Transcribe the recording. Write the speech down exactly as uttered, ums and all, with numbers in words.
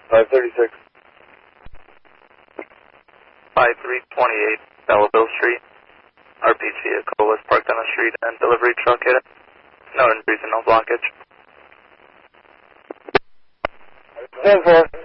five thirty-six. five three twenty-eight Belleville Street. R P G vehicle was parked on the street and delivery truck hit it. No injuries and no blockage. ten four.